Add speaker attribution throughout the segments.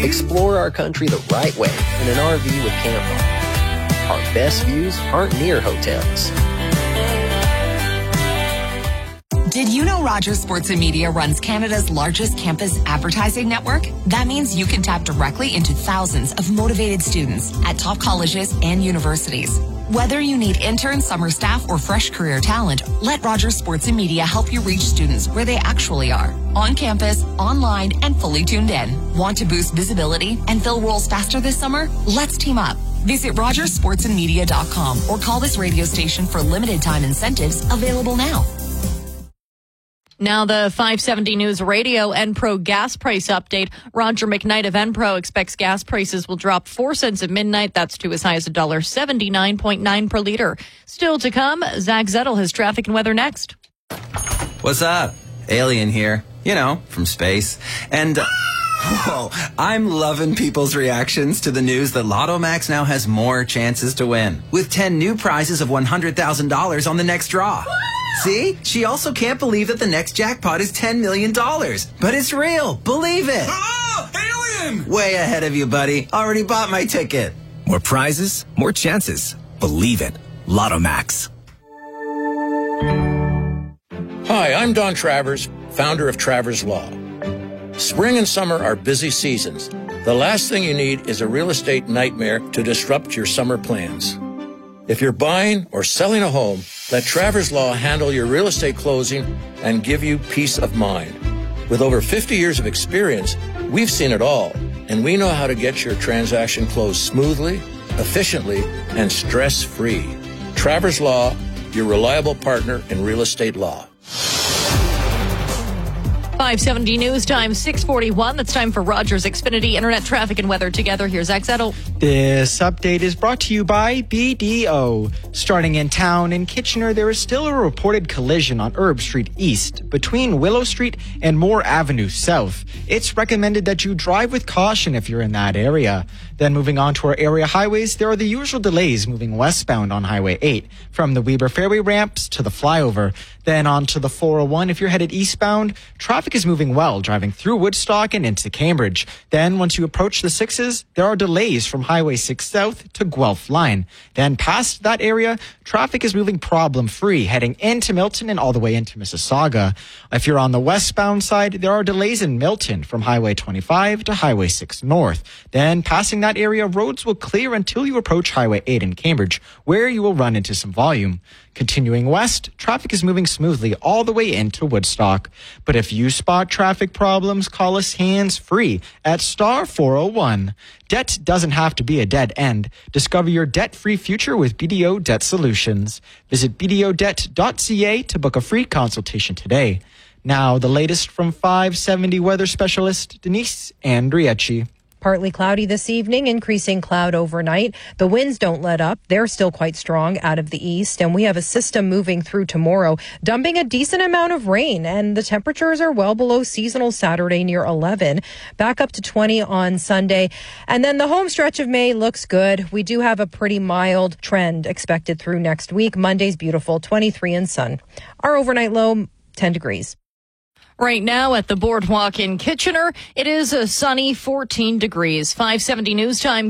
Speaker 1: Explore our country the right way in an RV with Camp Our best views aren't near hotels.
Speaker 2: Did you know Rogers Sports and Media runs Canada's largest campus advertising network? That means you can tap directly into thousands of motivated students at top colleges and universities. Whether you need interns, summer staff, or fresh career talent, let Rogers Sports and Media help you reach students where they actually are. On campus, online, and fully tuned in. Want to boost visibility and fill roles faster this summer? Let's team up. Visit RogersSportsandMedia.com or call this radio station for limited time incentives available now.
Speaker 3: Now the 570 News Radio Enpro gas price update. Roger McKnight of Enpro expects gas prices will drop 4 cents at midnight. That's to as high as $1.79.9 per liter. Still to come, Zach Zettel has traffic and weather next.
Speaker 4: What's up? Alien here. You know, from space. And... whoa, I'm loving people's reactions to the news that Lotto Max now has more chances to win, with 10 new prizes of $100,000 on the next draw. See? She also can't believe that the next jackpot is $10 million. But it's real. Believe it.
Speaker 5: Oh, alien!
Speaker 4: Way ahead of you, buddy. Already bought my ticket.
Speaker 5: More prizes, more chances. Believe it. Lotto Max.
Speaker 6: Hi, I'm Don Travers, founder of Travers Law. Spring and summer are busy seasons. The last thing you need is a real estate nightmare to disrupt your summer plans. If you're buying or selling a home, let Travers Law handle your real estate closing and give you peace of mind. With over 50 years of experience, we've seen it all, and we know how to get your transaction closed smoothly, efficiently, and stress-free. Travers Law, your reliable partner in real estate law.
Speaker 3: 570 News Time, 6:41. That's time for Rogers Xfinity Internet Traffic and Weather Together. Here's Zach Zettel.
Speaker 7: This update is brought to you by BDO. Starting in town in Kitchener, there is still a reported collision on Herb Street East between Willow Street and Moore Avenue South. It's recommended that you drive with caution if you're in that area. Then moving on to our area highways, there are the usual delays moving westbound on Highway 8 from the Weber Fairway ramps to the flyover. Then on to the 401 if you're headed eastbound. Traffic is moving well, driving through Woodstock and into Cambridge. Then once you approach the 6s, there are delays from Highway 6 South to Guelph Line. Then past that area, traffic is moving problem-free, heading into Milton and all the way into Mississauga. If you're on the westbound side, there are delays in Milton from Highway 25 to Highway 6 North. Then passing that area, roads will clear until you approach Highway 8 in Cambridge, where you will run into some volume. Continuing west, traffic is moving smoothly all the way into Woodstock. But if you spot traffic problems, call us hands-free at star 401. Debt doesn't have to be a dead end. Discover your debt-free future with BDO Debt Solutions. Visit bdodebt.ca to book a free consultation today. Now, the latest from 570 weather specialist Denise Andriecci.
Speaker 8: Partly cloudy this evening, increasing cloud overnight. The winds don't let up. They're still quite strong out of the east. And we have a system moving through tomorrow, dumping a decent amount of rain. And the temperatures are well below seasonal Saturday near 11. Back up to 20 on Sunday. And then the home stretch of May looks good. We do have a pretty mild trend expected through next week. Monday's beautiful, 23 and sun. Our overnight low, 10 degrees.
Speaker 3: Right now at the Boardwalk in Kitchener, it is a sunny 14 degrees. 570 News Time,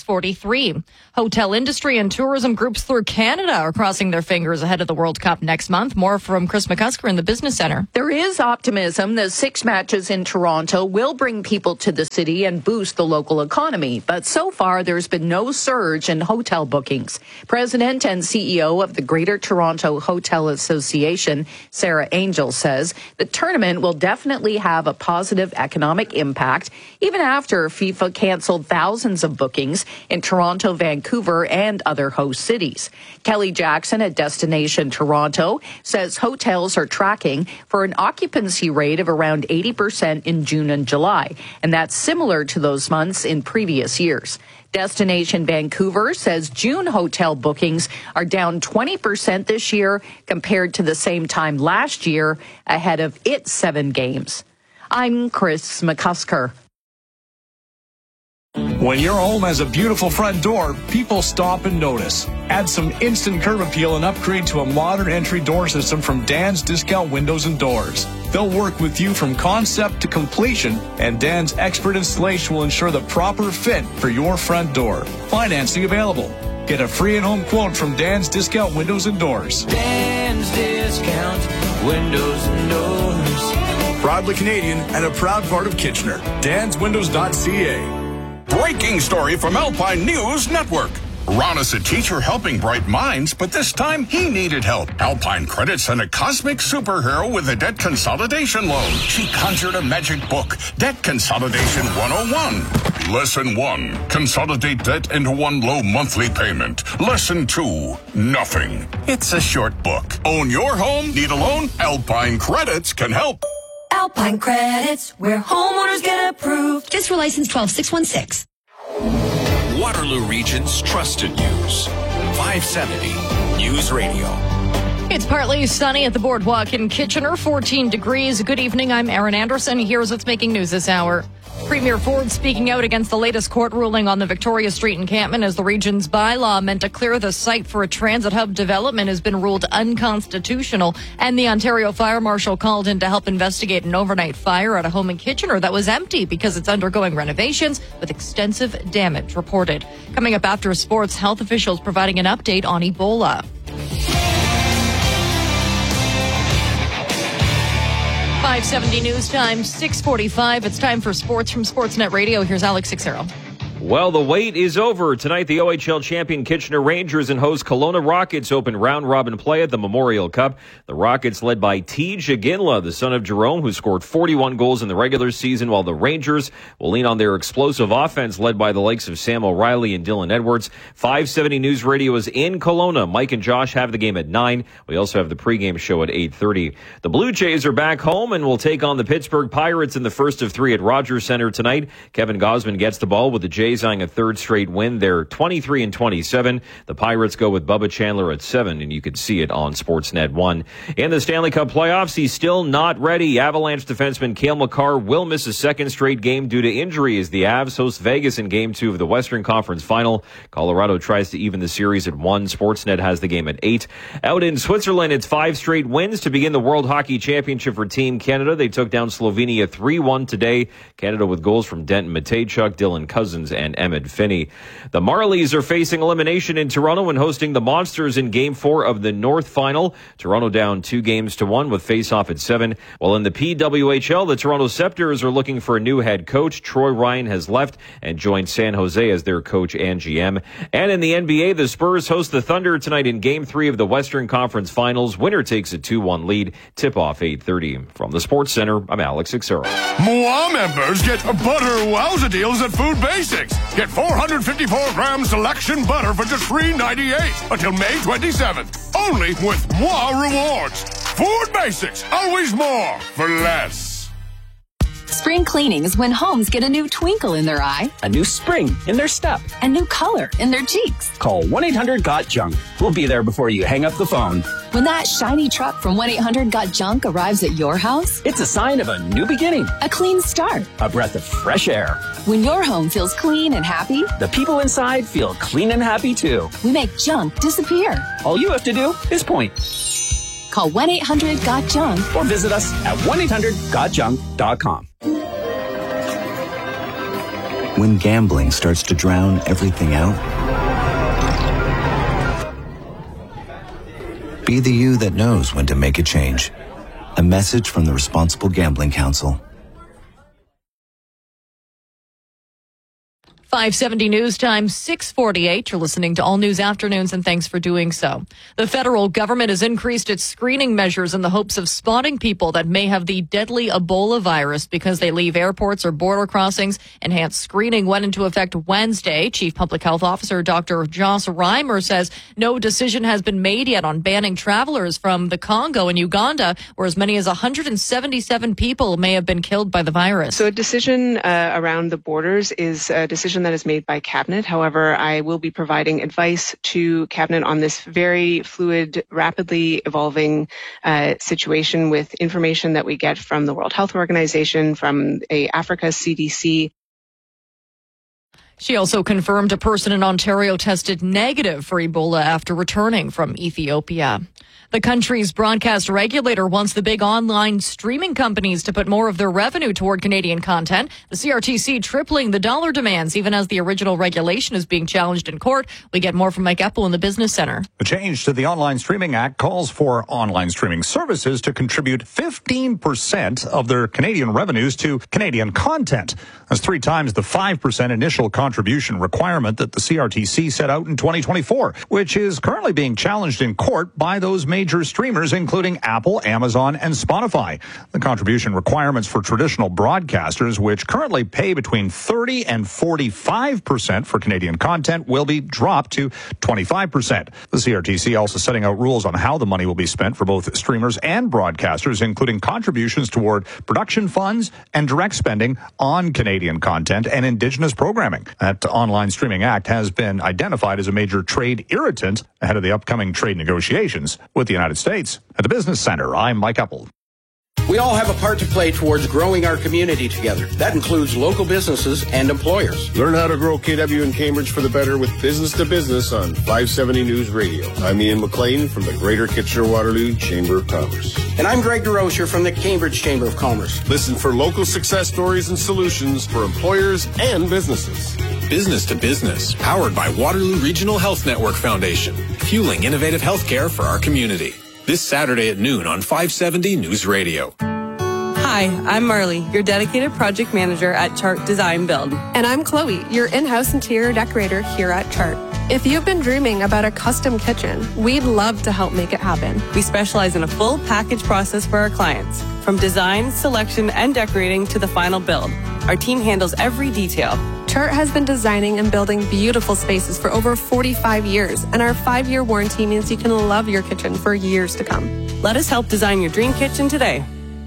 Speaker 3: 6:43. Hotel industry and tourism groups through Canada are crossing their fingers ahead of the World Cup next month. More from Chris McCusker in the Business Center.
Speaker 9: There is optimism that 6 matches in Toronto will bring people to the city and boost the local economy. But so far, there's been no surge in hotel bookings. President and CEO of the Greater Toronto Hotel Association, Sarah Angel, says the tournament will definitely have a positive economic impact, even after FIFA canceled thousands of bookings in Toronto, Vancouver, and other host cities. Kelly Jackson at Destination Toronto says hotels are tracking for an occupancy rate of around 80% in June and July, and that's similar to those months in previous years. Destination Vancouver says June hotel bookings are down 20% this year compared to the same time last year ahead of its 7 games. I'm Chris McCusker.
Speaker 10: When your home has a beautiful front door, people stop and notice. Add some instant curb appeal and upgrade to a modern entry door system from Dan's Discount Windows and Doors. They'll work with you from concept to completion, and Dan's expert installation will ensure the proper fit for your front door. Financing available. Get a free at-home quote from Dan's Discount Windows and Doors.
Speaker 11: Dan's Discount Windows and Doors.
Speaker 10: Proudly Canadian and a proud part of Kitchener. DansWindows.ca.
Speaker 12: Breaking story from Alpine News Network. Ron is a teacher helping bright minds, but this time he needed help. Alpine Credit sent a cosmic superhero with a debt consolidation loan. She conjured a magic book, Debt Consolidation 101. Lesson 1, consolidate debt into one low monthly payment. Lesson 2, nothing. It's a short book. Own your home? Need a loan? Alpine Credits can help.
Speaker 13: Alpine Credits, where homeowners get approved. Just for license 12616.
Speaker 5: Waterloo Region's trusted news. 570 News Radio.
Speaker 3: It's partly sunny at the boardwalk in Kitchener, 14 degrees. Good evening, I'm Erin Anderson. Here's what's making news this hour. Premier Ford speaking out against the latest court ruling on the Victoria Street encampment as the region's bylaw meant to clear the site for a transit hub development has been ruled unconstitutional. And the Ontario Fire Marshal called in to help investigate an overnight fire at a home in Kitchener that was empty because it's undergoing renovations with extensive damage reported. Coming up after sports, health officials providing an update on Ebola. 570 News Time, 6:45. It's time for sports from Sportsnet Radio. Here's Alex Sixero.
Speaker 14: Well, the wait is over. Tonight, the OHL champion Kitchener Rangers and host Kelowna Rockets open round-robin play at the Memorial Cup. The Rockets led by Tej Aginla, the son of Jerome, who scored 41 goals in the regular season, while the Rangers will lean on their explosive offense led by the likes of Sam O'Reilly and Dylan Edwards. 570 News Radio is in Kelowna. Mike and Josh have the game at 9. We also have the pregame show at 8:30. The Blue Jays are back home and will take on the Pittsburgh Pirates in the first of 3 at Rogers Center tonight. Kevin Gausman gets the ball with the Jays eyeing a third straight win. They're 23-27. The Pirates go with Bubba Chandler at 7, and you can see it on Sportsnet 1. In the Stanley Cup playoffs, he's still not ready. Avalanche defenseman Cale Makar will miss a second straight game due to injury as the Avs host Vegas in Game 2 of the Western Conference Final. Colorado tries to even the series at 1. Sportsnet has the game at 8. Out in Switzerland, it's 5 straight wins to begin the World Hockey Championship for Team Canada. They took down Slovenia 3-1 today. Canada with goals from Denton Matejchuk, Dylan Cousins, and Emmett Finney. The Marlies are facing elimination in Toronto when hosting the Monsters in Game 4 of the North Final. Toronto down 2-1 with face-off at 7. While in the PWHL, the Toronto Scepters are looking for a new head coach. Troy Ryan has left and joined San Jose as their coach and GM. And in the NBA, the Spurs host the Thunder tonight in Game 3 of the Western Conference Finals. Winner takes a 2-1 lead. Tip-off 8:30. From the Sports Center, I'm Alex Sixero.
Speaker 12: Moi members get butter wowza deals at Food Basics. Get 454 gram selection butter for just $3.98 until May 27th. Only with Moi Rewards. Food Basics, always more for less.
Speaker 15: Spring cleaning is when homes get a new twinkle in their eye,
Speaker 16: a new spring in their step,
Speaker 15: a new color in their cheeks.
Speaker 16: Call 1-800-GOT-JUNK. We'll be there before you hang up the phone.
Speaker 15: When that shiny truck from 1-800-GOT-JUNK arrives at your house,
Speaker 16: it's a sign of a new beginning,
Speaker 15: a clean start,
Speaker 16: a breath of fresh air.
Speaker 15: When your home feels clean and happy,
Speaker 16: the people inside feel clean and happy too.
Speaker 15: We make junk disappear.
Speaker 16: All you have to do is point.
Speaker 15: Call 1-800-GOT-JUNK
Speaker 16: or visit us at 1-800-GOTJUNK.com.
Speaker 17: When gambling starts to drown everything out, be the you that knows when to make a change. A message from the Responsible Gambling Council.
Speaker 3: 570 News Time, 6:48. You're listening to All News Afternoons, and thanks for doing so. The federal government has increased its screening measures in the hopes of spotting people that may have the deadly Ebola virus because they leave airports or border crossings. Enhanced screening went into effect Wednesday. Chief Public Health Officer Dr. Joss Reimer says no decision has been made yet on banning travelers from the Congo and Uganda, where as many as 177 people may have been killed by the virus.
Speaker 18: So a decision around the borders is a decision that is made by Cabinet. However, I will be providing advice to Cabinet on this very fluid, rapidly evolving situation with information that we get from the World Health Organization, from Africa CDC.
Speaker 3: She also confirmed a person in Ontario tested negative for Ebola after returning from Ethiopia. The country's broadcast regulator wants the big online streaming companies to put more of their revenue toward Canadian content. The CRTC tripling the dollar demands, even as the original regulation is being challenged in court. We get more from Mike Eppel in the Business Center.
Speaker 19: The change to the Online Streaming Act calls for online streaming services to contribute 15% of their Canadian revenues to Canadian content. That's 3 times the 5% initial contribution requirement that the CRTC set out in 2024, which is currently being challenged in court by those major streamers, including Apple, Amazon, and Spotify. The contribution requirements for traditional broadcasters, which currently pay between 30 and 45% for Canadian content, will be dropped to 25%. The CRTC also setting out rules on how the money will be spent for both streamers and broadcasters, including contributions toward production funds and direct spending on Canadian content and Indigenous programming. That Online Streaming Act has been identified as a major trade irritant ahead of the upcoming trade negotiations with the United States. At the Business Center, I'm Mike Eppel.
Speaker 20: We all have a part to play towards growing our community together. That includes local businesses and employers.
Speaker 21: Learn how to grow KW in Cambridge for the better with Business to Business on 570 News Radio. I'm Ian McLean from the Greater Kitchener-Waterloo Chamber of Commerce.
Speaker 20: And I'm Greg DeRocher from the Cambridge Chamber of Commerce.
Speaker 21: Listen for local success stories and solutions for employers and businesses.
Speaker 22: Business to Business, powered by Waterloo Regional Health Network Foundation, fueling innovative healthcare for our community. This Saturday at noon on 570 News Radio.
Speaker 23: Hi, I'm Marley, your dedicated project manager at Chart Design Build.
Speaker 24: And I'm Chloe, your in-house interior decorator here at Chart. If you've been dreaming about a custom kitchen, we'd love to help make it happen.
Speaker 23: We specialize in a full package process for our clients, from design, selection, and decorating to the final build. Our team handles every detail.
Speaker 24: Chart has been designing and building beautiful spaces for over 45 years, and our 5-year warranty means you can love your kitchen for years to come.
Speaker 23: Let us help design your dream kitchen today.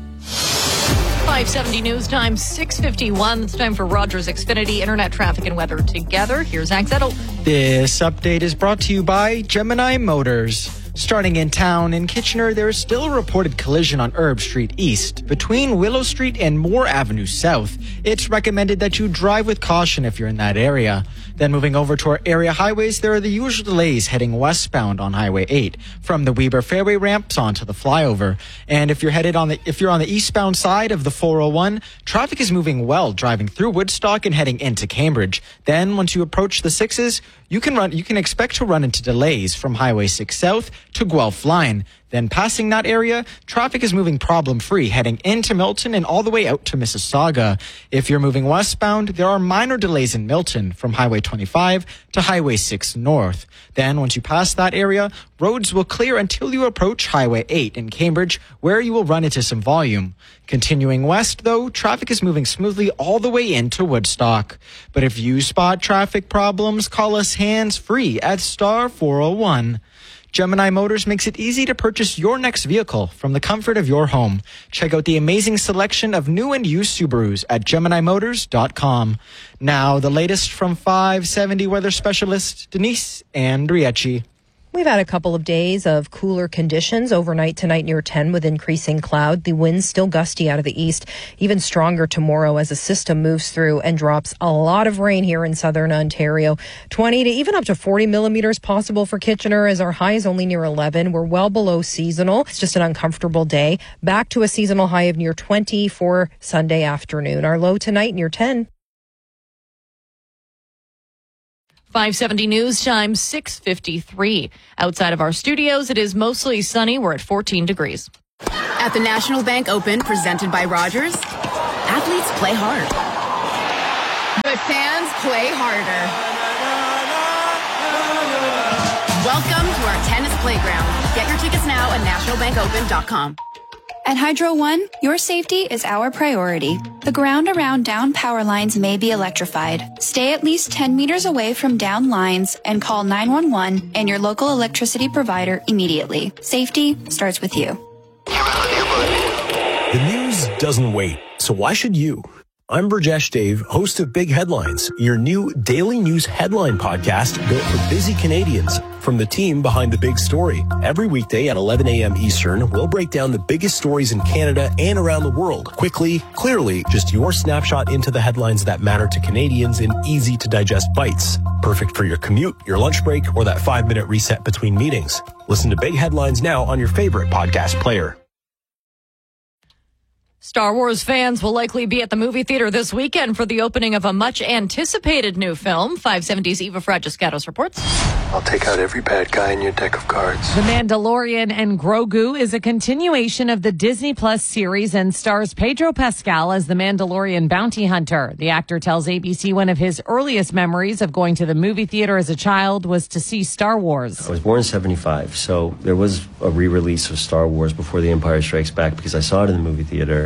Speaker 3: 570 News Time, 6:51. It's time for Rogers Xfinity Internet Traffic and Weather together. Here's Zach Zettel.
Speaker 7: This update is brought to you by Gemini Motors. Starting in town in Kitchener, there is still a reported collision on Herb Street East between Willow Street and Moore Avenue South. It's recommended that you drive with caution if you're in that area. Then moving over to our area highways, there are the usual delays heading westbound on Highway 8 from the Weber Fairway ramps onto the flyover. And if you're on the eastbound side of the 401, traffic is moving well driving through Woodstock and heading into Cambridge. Then once you approach the 6s, you can expect to run into delays from Highway 6 South to Guelph Line. Then passing that area, traffic is moving problem-free heading into Milton and all the way out to Mississauga. If you're moving westbound, there are minor delays in Milton from Highway 25 to Highway 6 North. Then once you pass that area, roads will clear until you approach Highway 8 in Cambridge, where you will run into some volume. Continuing west, though, traffic is moving smoothly all the way into Woodstock. But if you spot traffic problems, call us hands-free at star 401. Gemini Motors makes it easy to purchase your next vehicle from the comfort of your home. Check out the amazing selection of new and used Subarus at GeminiMotors.com. Now, the latest from 570 weather specialist Denise Andriecci.
Speaker 8: We've had a couple of days of cooler conditions overnight tonight near 10 with increasing cloud. The winds still gusty out of the east, even stronger tomorrow as a system moves through and drops a lot of rain here in southern Ontario. 20 to even up to 40 millimeters possible for Kitchener as our high is only near 11. We're well below seasonal. It's just an uncomfortable day. Back to a seasonal high of near 20 for Sunday afternoon. Our low tonight near 10.
Speaker 3: 570 News Time, 6:53. Outside of our studios, it is mostly sunny. We're at 14 degrees.
Speaker 15: At the National Bank Open, presented by Rogers, athletes play hard, but fans play harder. Welcome to our tennis playground. Get your tickets now at nationalbankopen.com.
Speaker 25: At Hydro One, your safety is our priority. The ground around down power lines may be electrified. Stay at least 10 meters away from down lines and call 911 and your local electricity provider immediately. Safety starts with you.
Speaker 5: The news doesn't wait, so why should you?
Speaker 1: I'm Burjesh Dave, host of Big Headlines, your new daily news headline podcast built for busy Canadians. From the team behind the big story. Every weekday at 11 a.m. Eastern, we'll break down the biggest stories in Canada and around the world. Quickly, clearly, just your snapshot into the headlines that matter to Canadians in easy-to-digest bites. Perfect for your commute, your lunch break, or that 5-minute reset between meetings. Listen to Big Headlines now on your favorite podcast player.
Speaker 3: Star Wars fans will likely be at the movie theater this weekend for the opening of a much-anticipated new film. 570's Eva Fragiscatos reports.
Speaker 2: I'll take out every bad guy in your deck of cards.
Speaker 4: The Mandalorian and Grogu is a continuation of the Disney Plus series and stars Pedro Pascal as the Mandalorian bounty hunter. The actor tells ABC one of his earliest memories of going to the movie theater as a child was to see Star Wars.
Speaker 6: I was born in 75, so there was a re-release of Star Wars before The Empire Strikes Back because I saw it in the movie theater.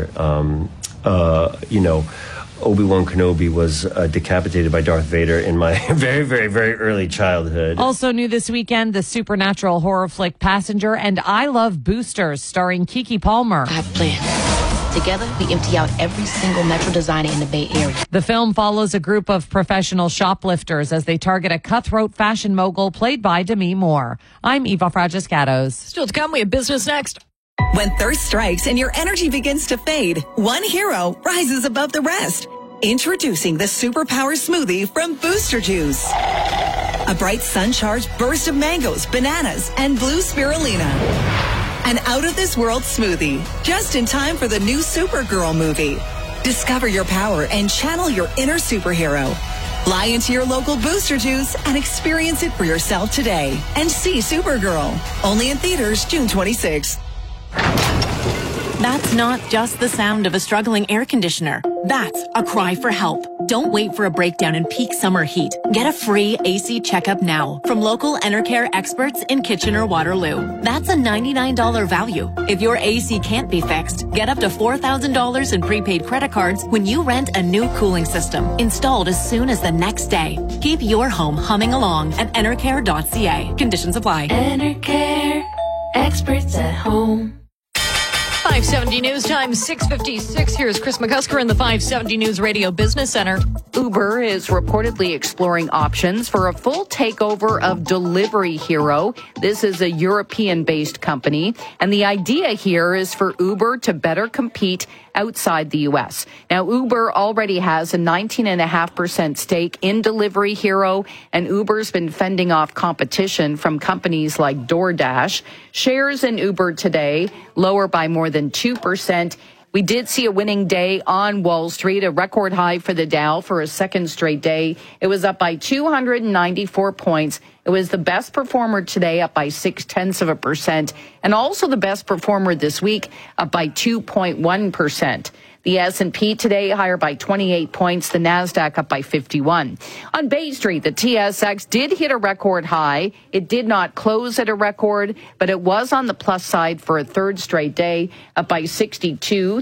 Speaker 6: Obi-Wan Kenobi was decapitated by Darth Vader in my very, very, very early childhood.
Speaker 4: Also new this weekend, the supernatural horror flick Passenger and I Love Boosters, starring Keke Palmer.
Speaker 9: I have a plan. Together, we empty out every single Metro designer in the Bay Area.
Speaker 4: The film follows a group of professional shoplifters as they target a cutthroat fashion mogul played by Demi Moore. I'm Eva Fragiscatos.
Speaker 3: Still to come, we have business next.
Speaker 26: When thirst strikes and your energy begins to fade, one hero rises above the rest. Introducing the Superpower Smoothie from Booster Juice. A bright sun-charged burst of mangoes, bananas, and blue spirulina. An out-of-this-world smoothie, just in time for the new Supergirl movie. Discover your power and channel your inner superhero. Fly into your local Booster Juice and experience it for yourself today. And see Supergirl. Only in theaters June 26th.
Speaker 27: That's not just the sound of a struggling air conditioner. That's a cry for help. Don't wait for a breakdown in peak summer heat. Get a free AC checkup now from local Enercare experts in Kitchener-Waterloo. That's a $99 value. If your AC can't be fixed, get up to $4,000 in prepaid credit cards when you rent a new cooling system installed as soon as the next day. Keep your home humming along at enercare.ca. Conditions apply.
Speaker 13: Enercare, experts at home.
Speaker 3: 570 News Time, 6:56. Here's Chris McCusker in the 570 News Radio Business Center.
Speaker 28: Uber is reportedly exploring options for a full takeover of Delivery Hero. This is a European-based company, and the idea here is for Uber to better compete outside the U.S. Now, Uber already has a 19.5% stake in Delivery Hero, and Uber's been fending off competition from companies like DoorDash. Shares in Uber today lower by more than 2%. We did see a winning day on Wall Street, a record high for the Dow for a second straight day. It was up by 294 points. It was the best performer today, up by 0.6%, and also the best performer this week, up by 2.1%. The S&P today higher by 28 points, the Nasdaq up by 51. On Bay Street, the TSX did hit a record high. It did not close at a record, but it was on the plus side for a third straight day, up by 62,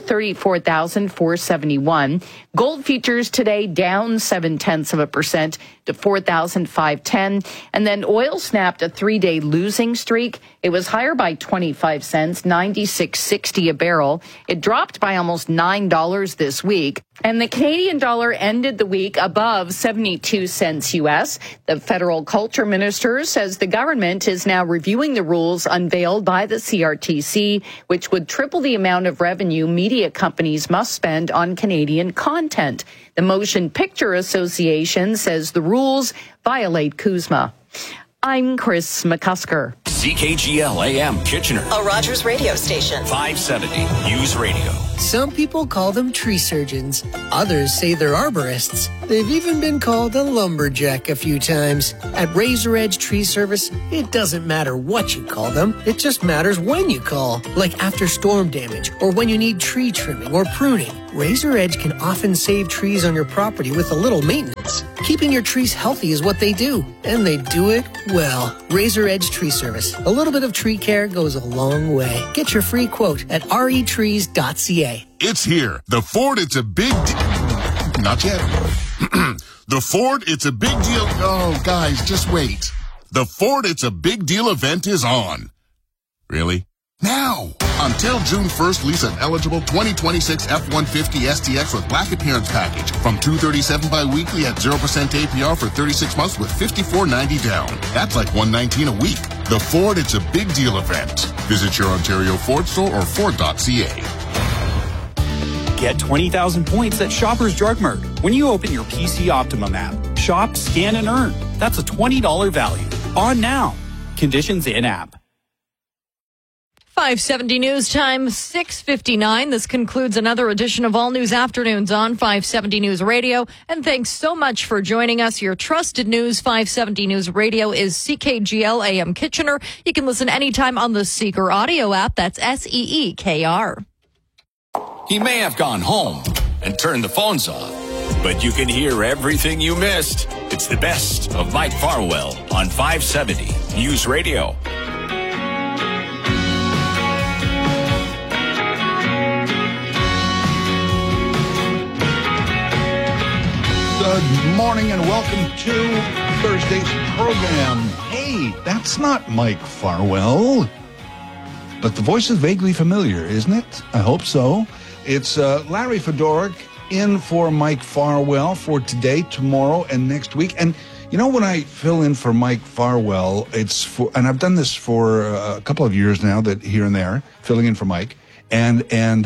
Speaker 28: 34,471. Gold futures today down 0.7% to 4,510. And then oil snapped a 3-day losing streak. It was higher by 25 cents, 96.60 a barrel. It dropped by almost $9 this week. And the Canadian dollar ended the week above 72 cents U.S. The federal culture minister says the government is now reviewing the rules unveiled by the CRTC, which would triple the amount of revenue media companies must spend on Canadian content. The Motion Picture Association says the rules violate CUSMA. I'm Chris McCusker.
Speaker 29: CKGL AM Kitchener.
Speaker 26: A Rogers radio station.
Speaker 29: 570 News Radio.
Speaker 30: Some people call them tree surgeons. Others say they're arborists. They've even been called a lumberjack a few times. At Razor Edge Tree Service, it doesn't matter what you call them. It just matters when you call, like after storm damage or when you need tree trimming or pruning. Razor Edge can often save trees on your property with a little maintenance. Keeping your trees healthy is what they do, and they do it well. Razor Edge Tree Service. A little bit of tree care goes a long way. Get your free quote at retrees.ca.
Speaker 31: It's here. The Ford It's a Big Deal. Not yet. The Ford It's a Big Deal. Oh, guys, just wait. The Ford It's a Big Deal event is on. Really? Now, until June 1st, lease an eligible 2026 F-150 STX with Black Appearance Package from $237 bi-weekly at 0% APR for 36 months with $54.90 down. That's like $119 a week. The Ford It's a Big Deal event. Visit your Ontario Ford store or Ford.ca.
Speaker 10: Get 20,000 points at Shoppers Drug Mart when you open your PC Optimum app. Shop, scan, and earn. That's a $20 value. On now. Conditions in-app.
Speaker 3: 570 News Time, 6:59. This concludes another edition of All News Afternoons on 570 News Radio. And thanks so much for joining us. Your trusted news, 570 News Radio, is CKGL AM Kitchener. You can listen anytime on the Seeker audio app. That's SEEKR.
Speaker 29: He may have gone home and turned the phones off, but you can hear everything you missed. It's the best of Mike Farwell on 570 News Radio.
Speaker 11: Good morning and welcome to Thursday's program. Hey, that's not Mike Farwell, but the voice is vaguely familiar, isn't it? I hope so. It's Larry Fedoruk in for Mike Farwell for today, tomorrow, and next week. And you know, when I fill in for Mike Farwell, and I've done this for a couple of years now, that here and there, filling in for Mike, and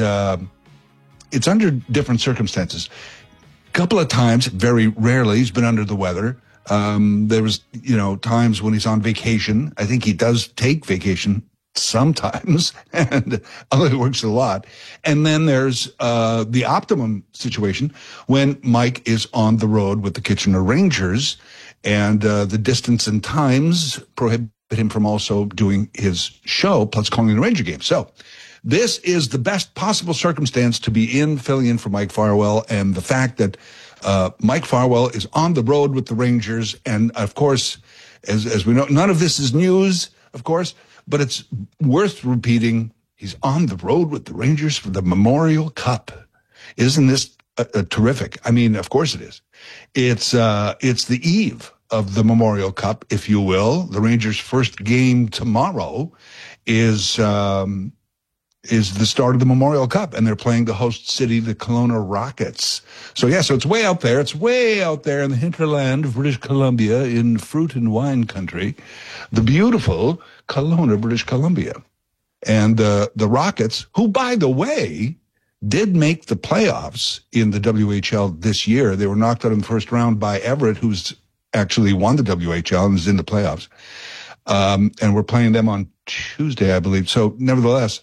Speaker 11: it's under different circumstances. Couple of times, very rarely, he's been under the weather. There was, times when he's on vacation. I think he does take vacation sometimes, and although he works a lot. And then there's the optimum situation when Mike is on the road with the Kitchener Rangers, and the distance and times prohibit him from also doing his show, plus calling the Ranger game. So this is the best possible circumstance to be filling in for Mike Farwell, and the fact that Mike Farwell is on the road with the Rangers, and of course, as we know, none of this is news, of course, but it's worth repeating. He's on the road with the Rangers for the Memorial Cup. Isn't this terrific? I mean, of course it is. It's the eve of the Memorial Cup, if you will. The Rangers' first game tomorrow is the start of the Memorial Cup, and they're playing the host city, the Kelowna Rockets. So it's way out there. It's way out there in the hinterland of British Columbia, in fruit and wine country, the beautiful Kelowna, British Columbia. And the Rockets, who, by the way, did make the playoffs in the WHL this year. They were knocked out in the first round by Everett, who's actually won the WHL and is in the playoffs. And we're playing them on Tuesday, I believe. So nevertheless,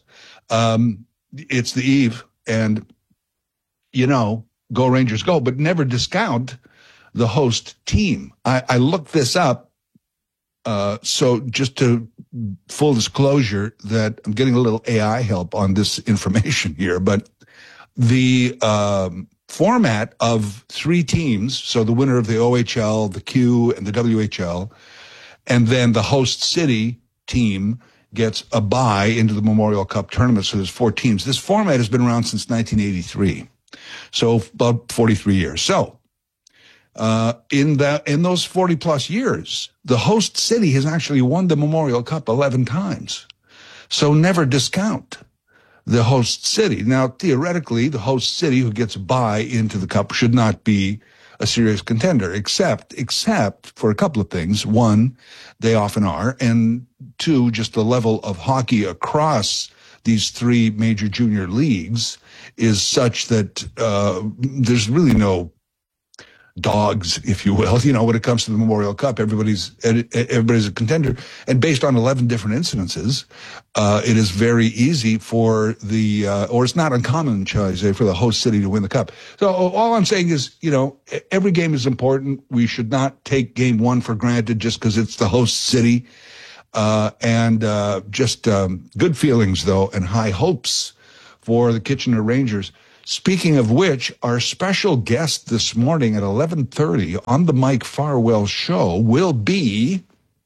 Speaker 11: it's the eve, and, go Rangers go, but never discount the host team. I looked this up, so just to full disclosure that I'm getting a little AI help on this information here, but the format of three teams, so the winner of the OHL, the Q, and the WHL, and then the host city team gets a bye into the Memorial Cup tournament. So there's four teams. This format has been around since 1983. So about 43 years. So, in those 40 plus years, the host city has actually won the Memorial Cup 11 times. So never discount the host city. Now, theoretically, the host city who gets a bye into the cup should not be a serious contender, except for a couple of things. One, they often are, and two, just the level of hockey across these three major junior leagues is such that there's really no dogs, if you will. When it comes to the Memorial Cup, everybody's a contender, and based on 11 different incidences, it is very easy for or it's not uncommon, shall I say, for the host city to win the cup. So all I'm saying is, every game is important. We should not take game one for granted just because it's the host city, and good feelings though, and high hopes for the Kitchener Rangers. Speaking of which, our special guest this morning at 11:30 on the Mike Farwell Show will be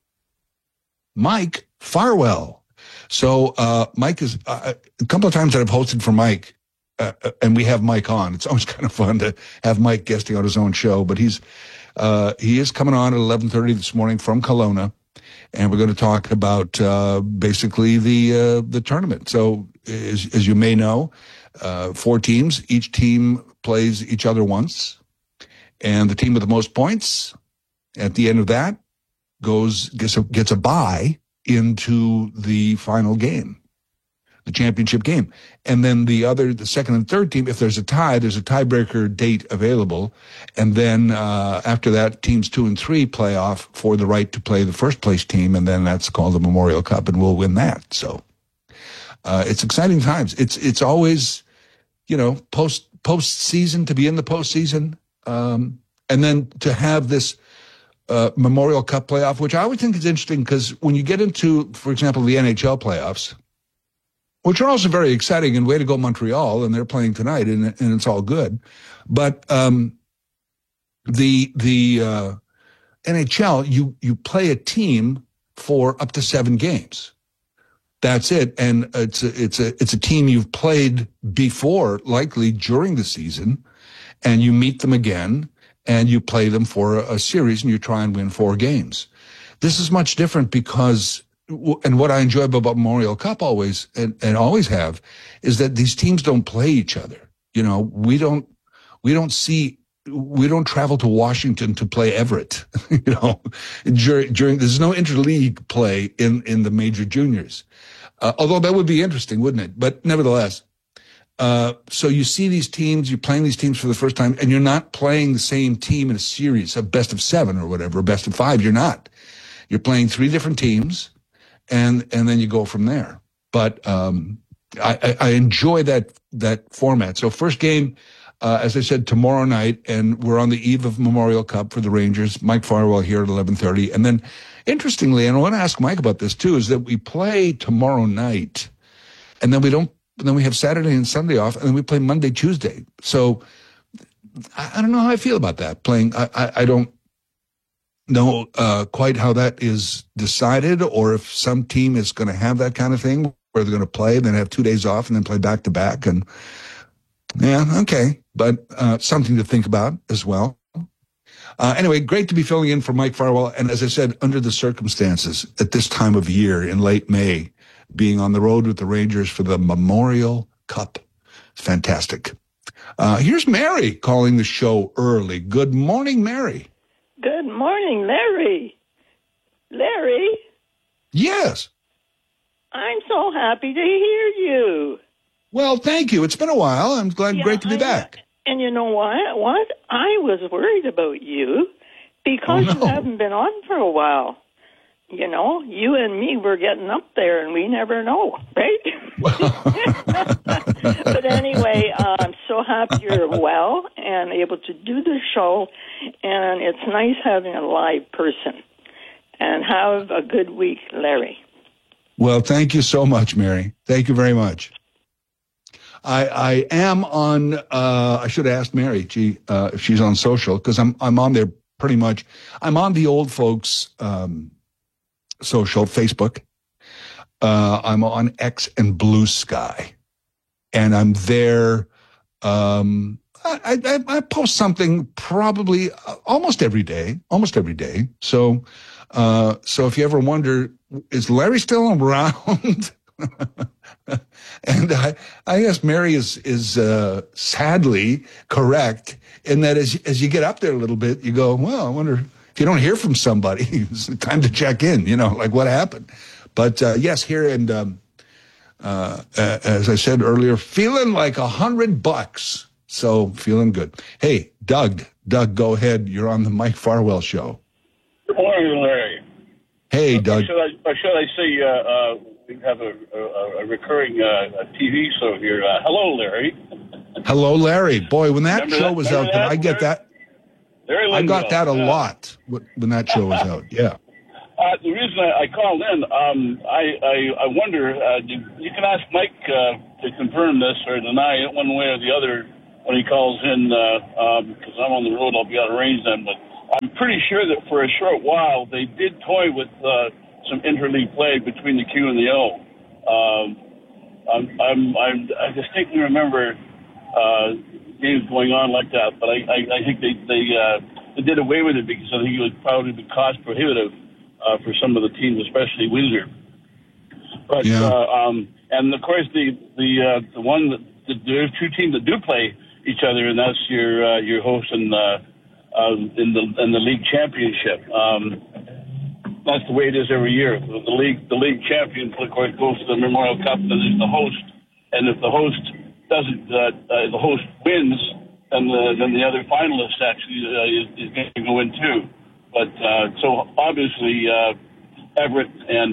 Speaker 11: Mike Farwell. So Mike is a couple of times that I've hosted for Mike, and we have Mike on. It's always kind of fun to have Mike guesting on his own show, but he is coming on at 11:30 this morning from Kelowna. And we're going to talk about basically the tournament. So as you may know, 4 teams. Each team plays each other once. And the team with the most points at the end of that gets a bye into the final game, the championship game. And then the second and third team, if there's a tie, there's a tiebreaker date available. And then after that, teams 2 and 3 play off for the right to play the first place team. And then that's called the Memorial Cup, and we'll win that. So it's exciting times. It's always, post-season, to be in the postseason. And then to have this Memorial Cup playoff, which I always think is interesting because when you get into, for example, the NHL playoffs, which are also very exciting, and way to go Montreal, and they're playing tonight, and it's all good. But the NHL, you play a team for up to 7 games. That's it, and it's a team you've played before, likely during the season, and you meet them again. And you play them for a series, and you try and win 4 games. This is much different because, and what I enjoy about Memorial Cup always, and always have, is that these teams don't play each other. We don't travel to Washington to play Everett. During there's no interleague play in the major juniors. Although that would be interesting, wouldn't it? But nevertheless. So you see these teams, you're playing these teams for the first time, and you're not playing the same team in a series, a best of 7 or whatever, a best of 5. You're not. You're playing 3 different teams, and then you go from there. But I enjoy that format. So first game, as I said, tomorrow night, and we're on the eve of Memorial Cup for the Rangers. Mike Farwell here at 11:30, and then interestingly, and I want to ask Mike about this too, is that we play tomorrow night, and then we don't. And then we have Saturday and Sunday off, and then we play Monday, Tuesday. So I don't know how I feel about that. I don't know quite how that is decided, or if some team is going to have that kind of thing where they're going to play and then have 2 days off and then play back to back. And yeah, okay, but something to think about as well. Anyway, great to be filling in for Mike Farwell. And as I said, under the circumstances at this time of year in late May, being on the road with the Rangers for the Memorial Cup. Fantastic. Here's Mary calling the show early. Good morning, Mary.
Speaker 12: Good morning, Larry. Larry?
Speaker 11: Yes.
Speaker 12: I'm so happy to hear you.
Speaker 11: Well, thank you. It's been a while. I'm glad. Great to be back.
Speaker 12: And you know what? I was worried about you because you haven't been on for a while. You and me, we're getting up there, and we never know, right? But anyway, I'm so happy you're well and able to do the show, and it's nice having a live person. And have a good week, Larry.
Speaker 11: Well, thank you so much, Mary. Thank you very much. I am on, I should have asked Mary if she's on social, because I'm on there pretty much. I'm on the old folks social, Facebook. I'm on X and Blue Sky, and I'm there. I post something probably almost every day. So if you ever wonder, is Larry still around? And I guess Mary is sadly correct in that as you get up there a little bit, you go, well, I wonder if you don't hear from somebody, it's time to check in, like what happened. But yes, here and as I said earlier, feeling like $100. So feeling good. Hey, Doug, go ahead. You're on the Mike Farwell Show.
Speaker 14: Good morning, Larry.
Speaker 11: Hey, Doug.
Speaker 14: Or should I say we have a recurring TV show here. Hello, Larry.
Speaker 11: Hello, Larry. Boy, when that show was out, I get that. I got that a lot when that show was out. Yeah.
Speaker 14: The reason I called in, I wonder, you can ask Mike to confirm this or deny it one way or the other when he calls in, because I'm on the road, I'll be out of range then, but I'm pretty sure that for a short while they did toy with some interleague play between the Q and the O. I distinctly remember games going on like that, but I think they did away with it because I think it would probably be cost prohibitive for some of the teams, especially Windsor. But and of course the one that there's two teams that do play each other, and that's your host in the league championship. That's the way it is every year. The league champion, of course, goes to the Memorial Cup, and there's the host. And if the host doesn't, the host wins, then the other finalist actually is going to go in too. But so obviously Everett and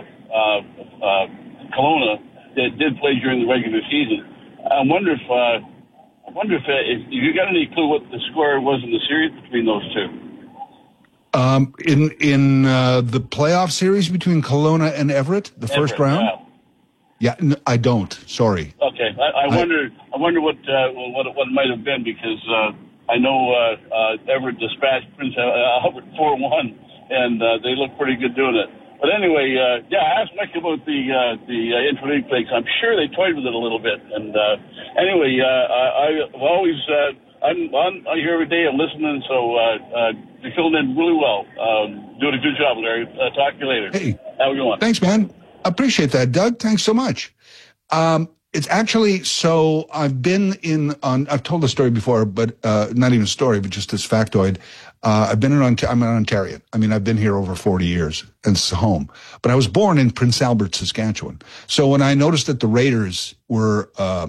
Speaker 14: Kelowna did play during the regular season. I wonder if you got any clue what the score was in the series between those two.
Speaker 11: In the playoff series between Kelowna and Everett, the first round. Yeah, I don't. Sorry.
Speaker 14: Okay, I wonder what it might have been, because I know Everett dispatched Prince Albert 4-1, and they look pretty good doing it. But anyway, I asked Mike about the interleague play. I'm sure they toyed with it a little bit. And anyway, I've always I'm on here every day. I'm listening, so you're filling in really well. Doing a good job, Larry. Talk to you later.
Speaker 11: Hey,
Speaker 14: have a good one.
Speaker 11: Thanks, man. Appreciate that, Doug. Thanks so much. It's actually, so I've I've told the story before, but not even a story, but just this factoid. I'm an Ontarian. I mean, I've been here over 40 years, and it's home. But I was born in Prince Albert, Saskatchewan. So when I noticed that the Raiders were,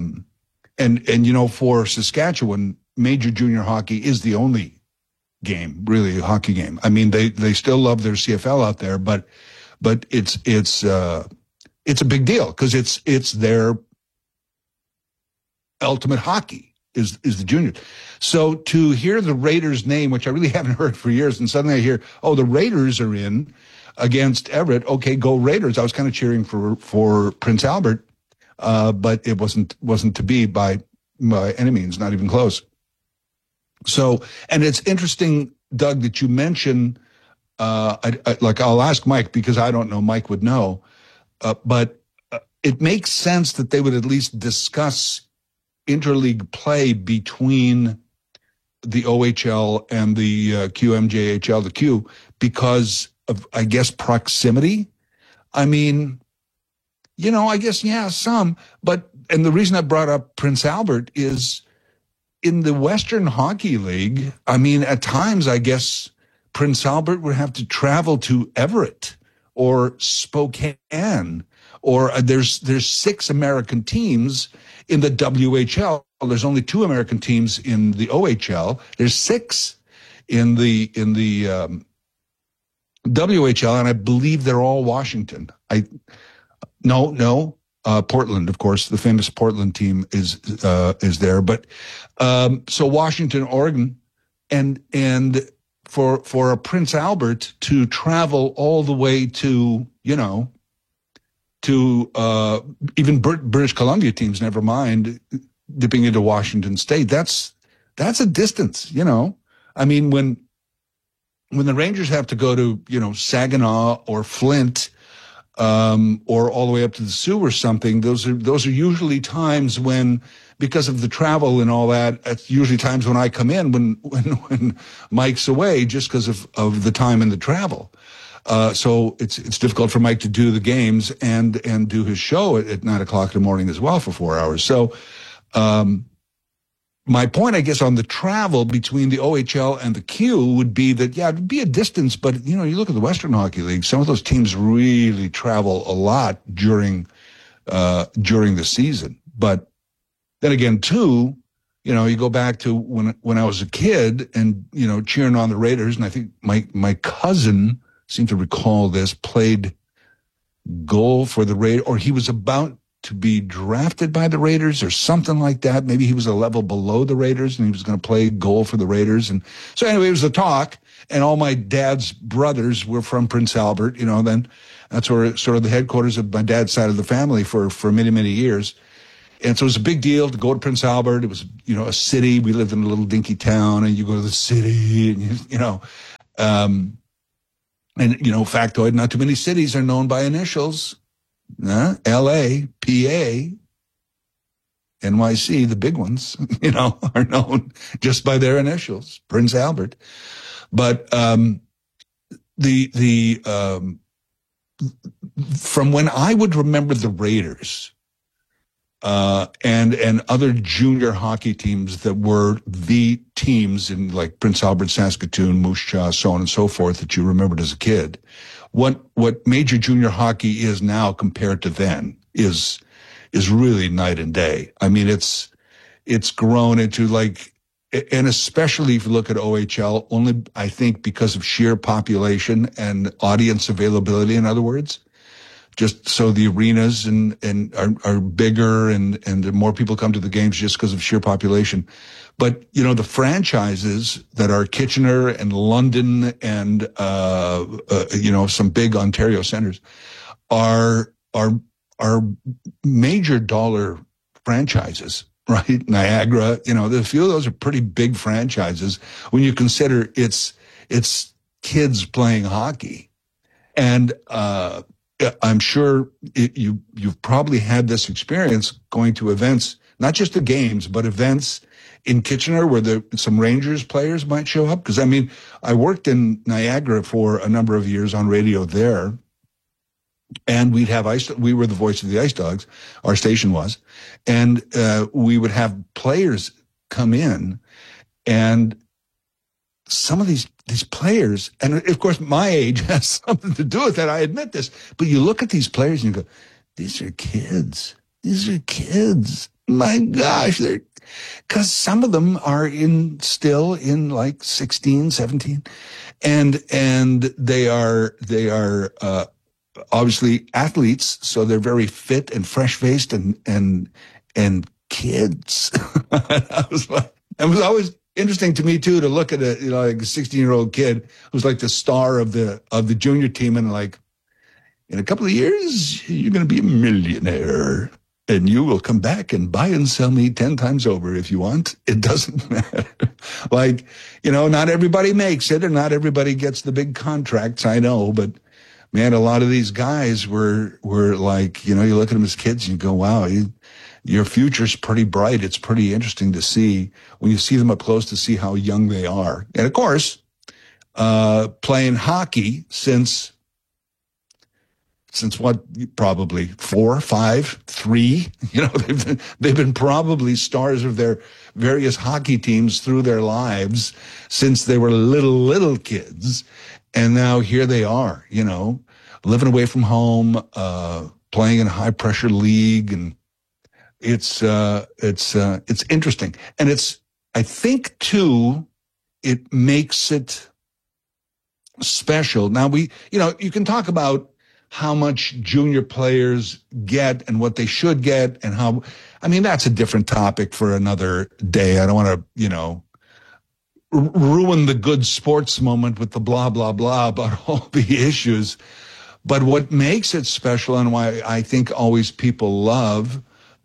Speaker 11: for Saskatchewan, major junior hockey is the only game, really, a hockey game. I mean, they still love their CFL out there, but it's a big deal, because it's their ultimate hockey is the juniors. So to hear the Raiders name, which I really haven't heard for years, and suddenly I hear, the Raiders are in against Everett. Okay, go Raiders. I was kind of cheering for Prince Albert, but it wasn't to be by any means, not even close. So, and it's interesting, Doug, that you mention, I'll ask Mike, because I don't know, Mike would know, but it makes sense that they would at least discuss interleague play between the OHL and the QMJHL, the Q, because of, I guess, proximity. I mean, I guess, some, and the reason I brought up Prince Albert is in the Western Hockey League, I mean, at times, I guess Prince Albert would have to travel to Everett or Spokane, or there's 6 American teams in the WHL. There's only 2 American teams in the OHL. There's 6 in the WHL, and I believe they're all Washington. Portland, of course, the famous Portland team is there. But so Washington, Oregon, and for a Prince Albert to travel all the way to even British Columbia teams, never mind dipping into Washington State. That's a distance, I mean, when the Rangers have to go to, Saginaw or Flint, or all the way up to the Sioux or something, those are usually times when, because of the travel and all that, it's usually times when I come in when Mike's away, just because of the time and the travel. So it's difficult for Mike to do the games and do his show at 9 o'clock in the morning as well for 4 hours. So, my point, I guess, on the travel between the OHL and the Q would be that, it'd be a distance, but, you look at the Western Hockey League, some of those teams really travel a lot during the season. But then again, too, you go back to when I was a kid and, cheering on the Raiders, and I think my cousin, seem to recall this, played goal for the Raiders, or he was about to be drafted by the Raiders or something like that. Maybe he was a level below the Raiders and he was going to play goal for the Raiders. And so anyway, it was a talk, and all my dad's brothers were from Prince Albert, then that's where sort of the headquarters of my dad's side of the family for many, many years. And so it was a big deal to go to Prince Albert. It was, a city. We lived in a little dinky town, and you go to the city and, factoid, not too many cities are known by initials. L.A., P.A., NYC, the big ones, are known just by their initials, Prince Albert. But from when I would remember the Raiders, and other junior hockey teams that were the teams in like Prince Albert, Saskatoon, Moose Jaw, so on and so forth that you remembered as a kid. What major junior hockey is now compared to then is really night and day. I mean, it's grown into like, and especially if you look at OHL, only I think because of sheer population and audience availability, in other words. Just so the arenas and are bigger and more people come to the games just because of sheer population. But, you know, the franchises that are Kitchener and London and, you know, some big Ontario centers are major dollar franchises, right? Niagara, you know, a few of those are pretty big franchises when you consider it's kids playing hockey. And, I'm sure you've probably had this experience going to events, not just the games, but events in Kitchener where some Rangers players might show up. Because, I mean, I worked in Niagara for a number of years on radio there, and we were the voice of the Ice Dogs, our station was, and we would have players come in, and some of these players, and of course my age has something to do with that, I admit this, but you look at these players and you go, these are kids. My gosh, because some of them are still in like 16, 17, and they are obviously athletes, so they're very fit and fresh-faced and kids. It was always interesting to me too to look at like a 16-year-old kid who's like the star of the junior team, and like in a couple of years you're going to be a millionaire and you will come back and buy and sell me 10 times over if you want. It doesn't matter. Like, you know, not everybody makes it and not everybody gets the big contracts, I know, but man, a lot of these guys were like, you know, you look at them as kids and you go, wow, your future's pretty bright. It's pretty interesting to see when you see them up close to see how young they are. And of course, playing hockey since what, probably 4, 5, 3, you know, they've been probably stars of their various hockey teams through their lives since they were little kids. And now here they are, you know, living away from home, playing in a high pressure league, and it's interesting. And I think too, it makes it special. Now you can talk about how much junior players get and what they should get and that's a different topic for another day. I don't want to, you know, ruin the good sports moment with the blah, blah, blah about all the issues. But what makes it special and why I think always people love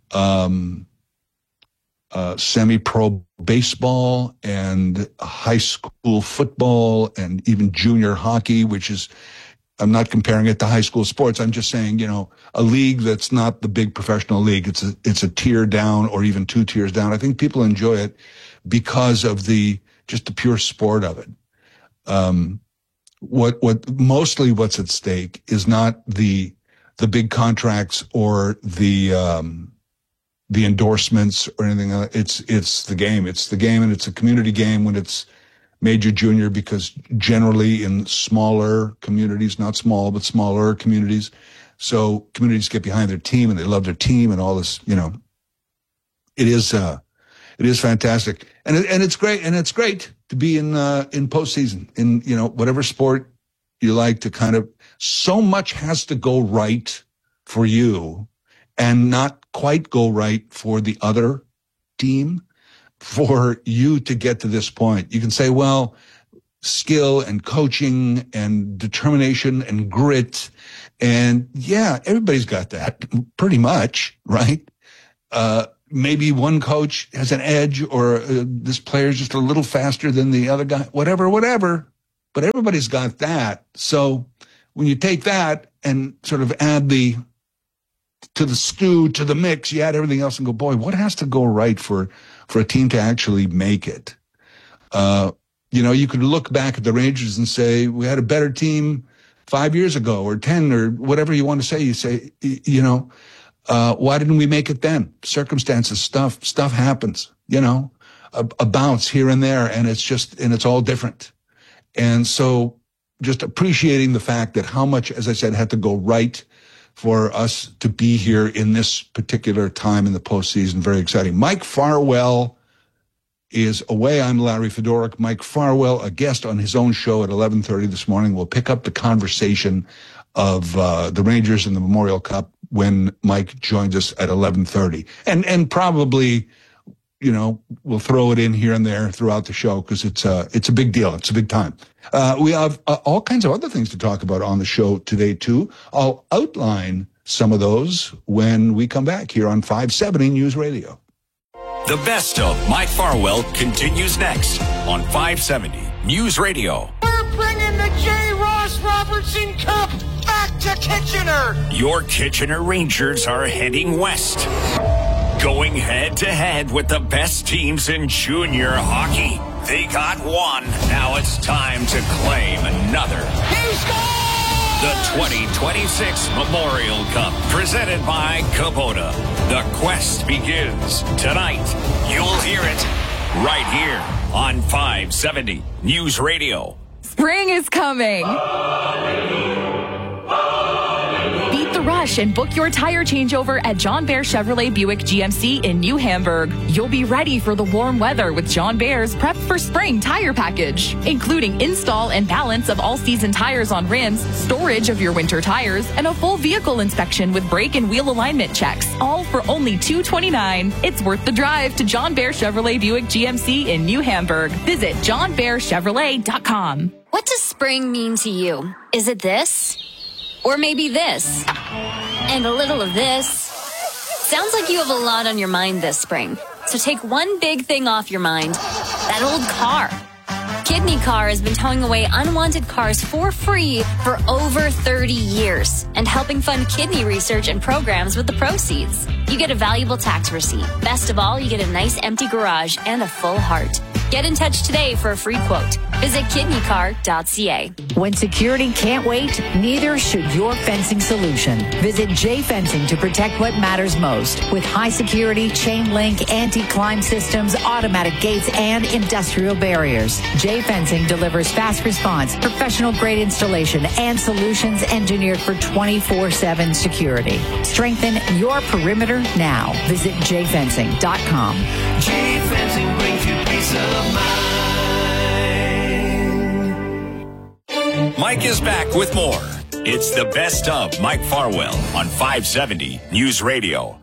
Speaker 11: semi-pro baseball and high school football and even junior hockey, which is, I'm not comparing it to high school sports. I'm just saying, you know, a league that's not the big professional league. It's a tier down or even 2 tiers down. I think people enjoy it because of just the pure sport of it. What's at stake is not the big contracts or the endorsements or anything. It's the game. It's the game, and it's a community game when it's major junior, because generally in smaller communities, not small, but smaller communities, so communities get behind their team and they love their team and all this, you know, it is fantastic. And it's great. And it's great to be in postseason in, you know, whatever sport you like to kind of, so much has to go right for you and not quite go right for the other team for you to get to this point. You can say, well, skill and coaching and determination and grit. And yeah, everybody's got that pretty much, right? Maybe one coach has an edge, or this player's just a little faster than the other guy, whatever. But everybody's got that. So when you take that and sort of add to the stew, to the mix, you add everything else and go, boy, what has to go right for a team to actually make it? You could look back at the Rangers and say, we had a better team 5 years ago or 10 or whatever you want to say. You say, why didn't we make it then? Circumstances, stuff happens, a bounce here and there, and it's all different. And so just appreciating the fact that how much, as I said, had to go right for us to be here in this particular time in the postseason. Very exciting. Mike Farwell is away. I'm Larry Fedoruk. Mike Farwell, a guest on his own show at 11:30 this morning, will pick up the conversation of the Rangers and the Memorial Cup when Mike joins us at 11:30. And probably, we'll throw it in here and there throughout the show because it's a big deal. It's a big time. We have all kinds of other things to talk about on the show today, too. I'll outline some of those when we come back here on 570 News Radio.
Speaker 29: The best of Mike Farwell continues next on 570 News Radio.
Speaker 7: We're bringing the J. Ross Robertson Cup back to Kitchener.
Speaker 29: Your Kitchener Rangers are heading west, going head-to-head with the best teams in junior hockey. They got one. Now it's time to claim another.
Speaker 7: He scored!
Speaker 29: The 2026 Memorial Cup, presented by Kubota. The quest begins tonight. You'll hear it right here on 570 News Radio.
Speaker 15: Spring is coming. Beat the rush and book your tire changeover at John Bear Chevrolet Buick GMC in New Hamburg. You'll be ready for the warm weather with John Bear's Prep for Spring tire package, including install and balance of all-season tires on rims, storage of your winter tires, and a full vehicle inspection with brake and wheel alignment checks, all for only $229. It's worth the drive to John Bear Chevrolet Buick GMC in New Hamburg. Visit johnbearchevrolet.com.
Speaker 8: What does spring mean to you? Is it this? Or maybe this? And a little of this? Sounds like you have a lot on your mind this spring. So take one big thing off your mind. That old car. Kidney Car has been towing away unwanted cars for free for over 30 years and helping fund kidney research and programs with the proceeds. You get a valuable tax receipt. Best of all, you get a nice empty garage and a full heart. Get in touch today for a free quote. Visit kidneycar.ca.
Speaker 16: When security can't wait, neither should your fencing solution. Visit J Fencing to protect what matters most. With high security, chain link, anti-climb systems, automatic gates, and industrial barriers. J Fencing delivers fast response, professional grade installation, and solutions engineered for 24/7 security. Strengthen your perimeter now. Visit jfencing.com.
Speaker 7: J Fencing brings you peace of mind.
Speaker 29: Mike is back with more. It's the best of Mike Farwell on 570 News Radio.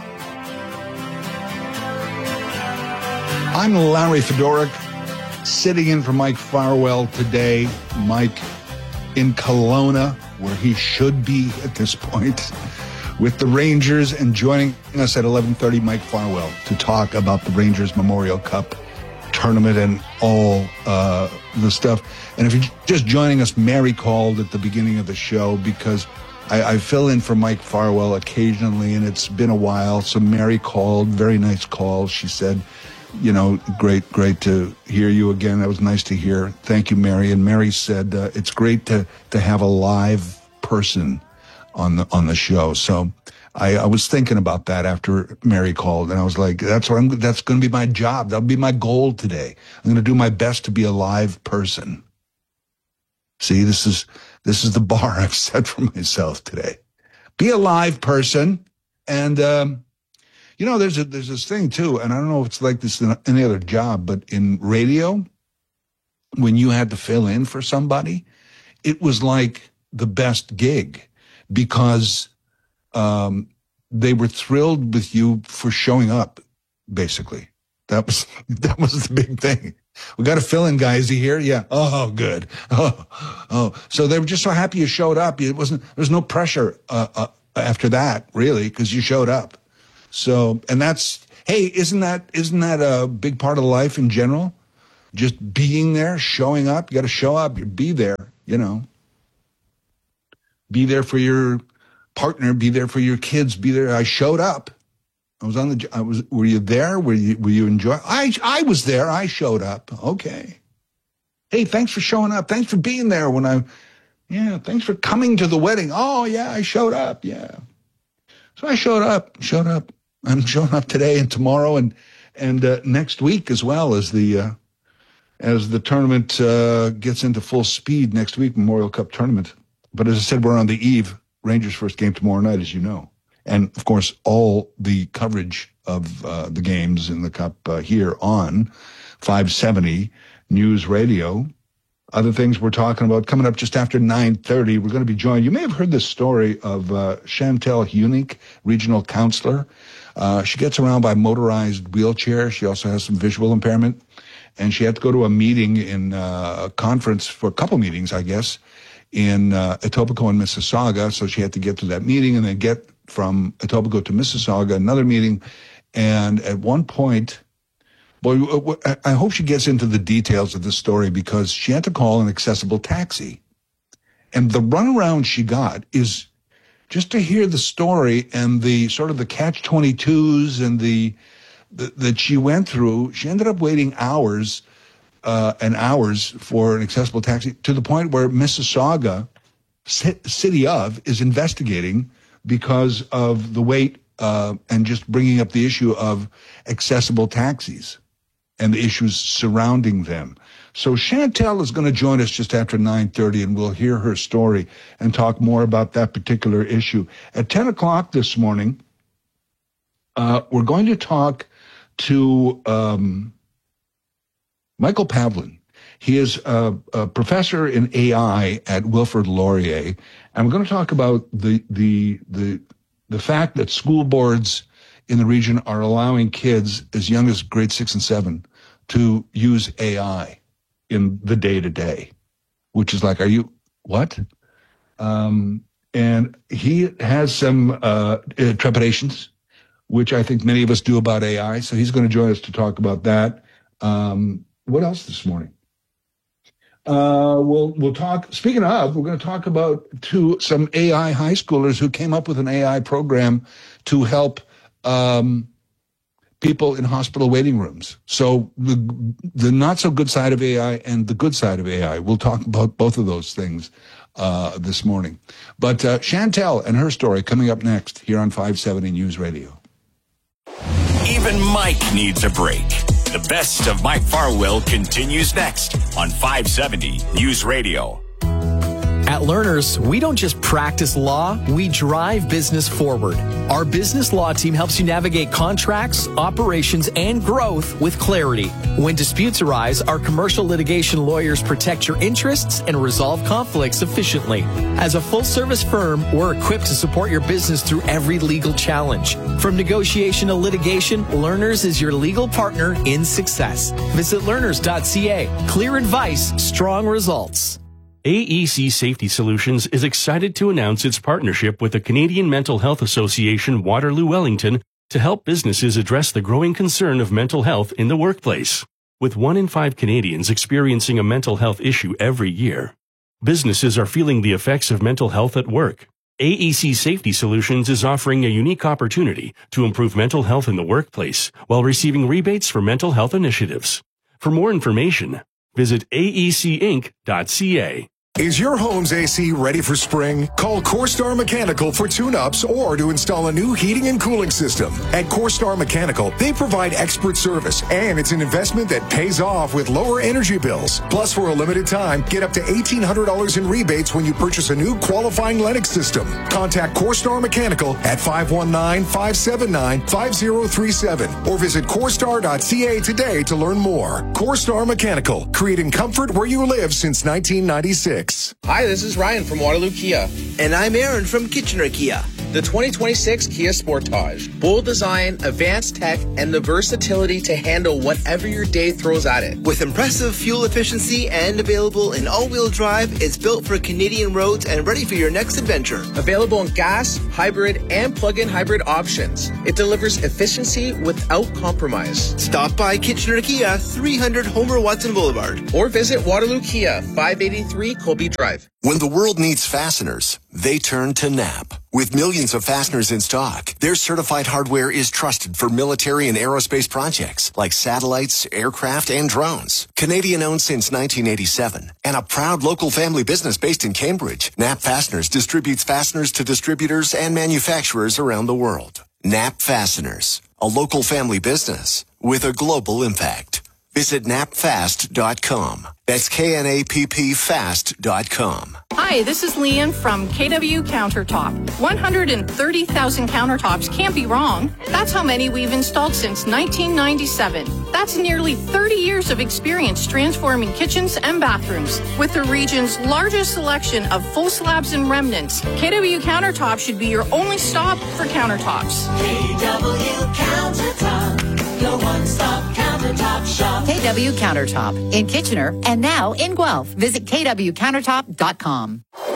Speaker 11: I'm Larry Fedoruk, sitting in for Mike Farwell today. Mike in Kelowna, where he should be at this point, with the Rangers, and joining us at 11:30, Mike Farwell, to talk about the Rangers Memorial Cup tournament and all the stuff. And if you're just joining us, Mary called at the beginning of the show because I fill in for Mike Farwell occasionally, and it's been a while. So Mary called, very nice call. She said, great to hear you again. That was nice to hear. Thank you, Mary. And Mary said, it's great to have a live person on the show. So I was thinking about that after Mary called, and I was like, that's going to be my job. That'll be my goal today. I'm going to do my best to be a live person. See, this is the bar I've set for myself today. Be a live person. And, there's this thing too, and I don't know if it's like this in any other job, but in radio, when you had to fill in for somebody, it was like the best gig because they were thrilled with you for showing up, basically. That was the big thing. We got to fill in, guy. Is he here? Yeah. Oh, good. Oh. So they were just so happy you showed up. There was no pressure after that, really, because you showed up. So, and isn't that a big part of life in general? Just being there, showing up. You got to show up. You be there. Be there for your partner. Be there for your kids. Be there. I showed up. Were you there? Were you enjoying? I was there. I showed up. Okay. Hey, thanks for showing up. Thanks for being there thanks for coming to the wedding. Oh, yeah, I showed up. Yeah. So I showed up. I'm showing up today and tomorrow and next week as well as the tournament gets into full speed next week, Memorial Cup tournament. But as I said, we're on the eve. Rangers' first game tomorrow night, as you know. And, of course, all the coverage of the games in the Cup here on 570 News Radio. Other things we're talking about coming up just after 9:30. We're going to be joined. You may have heard this story of Chantel Hunick, regional counselor. She gets around by motorized wheelchair. She also has some visual impairment. And she had to go to a meeting in a conference for a couple meetings, I guess, in Etobicoke and Mississauga. So she had to get to that meeting and then get from Etobicoke to Mississauga, another meeting. And at one point, boy, I hope she gets into the details of this story because she had to call an accessible taxi. And the runaround she got is just to hear the story and the sort of the catch-22s and that she went through. She ended up waiting hours and hours for an accessible taxi to the point where Mississauga City is investigating because of the wait and just bringing up the issue of accessible taxis and the issues surrounding them. So Chantel is going to join us just after 9:30, and we'll hear her story and talk more about that particular issue. At 10 o'clock this morning, we're going to talk to Michael Pavlin. He is a professor in AI at Wilfrid Laurier, and we're going to talk about the fact that school boards in the region are allowing kids as young as grade 6 and 7 to use AI in the day-to-day, which is like, are you, what? And he has some trepidations, which I think many of us do about AI. So he's going to join us to talk about that. What else this morning? We'll talk, speaking of, we're going to talk about some AI high schoolers who came up with an AI program to help people in hospital waiting rooms. So the not so good side of AI and the good side of AI. We'll talk about both of those things this morning. But Chantel and her story coming up next here on 570 News Radio.
Speaker 29: Even Mike needs a break. The best of Mike Farwell continues next on 570 News Radio.
Speaker 1: At Learners, we don't just practice law, we drive business forward. Our business law team helps you navigate contracts, operations, and growth with clarity. When disputes arise, our commercial litigation lawyers protect your interests and resolve conflicts efficiently. As a full-service firm, we're equipped to support your business through every legal challenge. From negotiation to litigation, Learners is your legal partner in success. Visit learners.ca. Clear advice, strong results.
Speaker 5: AEC Safety Solutions is excited to announce its partnership with the Canadian Mental Health Association Waterloo Wellington to help businesses address the growing concern of mental health in the workplace. With 1 in 5 Canadians experiencing a mental health issue every year, businesses are feeling the effects of mental health at work. AEC Safety Solutions is offering a unique opportunity to improve mental health in the workplace while receiving rebates for mental health initiatives. For more information, visit aecinc.ca.
Speaker 17: Is your home's AC ready for spring? Call CoreStar Mechanical for tune-ups or to install a new heating and cooling system. At CoreStar Mechanical, they provide expert service, and it's an investment that pays off with lower energy bills. Plus, for a limited time, get up to $1,800 in rebates when you purchase a new qualifying Lennox system. Contact CoreStar Mechanical at 519-579-5037 or visit CoreStar.ca today to learn more. CoreStar Mechanical, creating comfort where you live since 1996.
Speaker 18: Hi, this is Ryan from Waterloo Kia.
Speaker 19: And I'm Aaron from Kitchener Kia.
Speaker 18: The 2026 Kia Sportage. Bold design, advanced tech, and the versatility to handle whatever your day throws at it.
Speaker 19: With impressive fuel efficiency and available in all-wheel drive, it's built for Canadian roads and ready for your next adventure.
Speaker 18: Available in gas, hybrid, and plug-in hybrid options. It delivers efficiency without compromise.
Speaker 19: Stop by Kitchener Kia, 300 Homer Watson Boulevard.
Speaker 18: Or visit Waterloo Kia, 583 Colby Drive.
Speaker 20: When the world needs fasteners,
Speaker 2: they turn to Knapp. With millions of fasteners in stock, their certified hardware is trusted for military and aerospace projects like satellites, aircraft, and drones. Canadian-owned since 1987 and a proud local family business based in Cambridge, Knapp Fasteners distributes fasteners to distributors and manufacturers around the world. Knapp Fasteners, a local family business with a global impact. Visit knappfast.com. That's KNAPP-FAST.com.
Speaker 4: Hi, this is Leanne from KW Countertop. 130,000 countertops can't be wrong. That's how many we've installed since 1997. That's nearly 30 years of experience transforming kitchens and bathrooms. With the region's largest selection of full slabs and remnants, KW Countertop should be your only stop for countertops.
Speaker 13: KW Countertop, your one-stop countertop shop.
Speaker 16: KW Countertop in Kitchener and now in Guelph. Visit kwcountertop.com.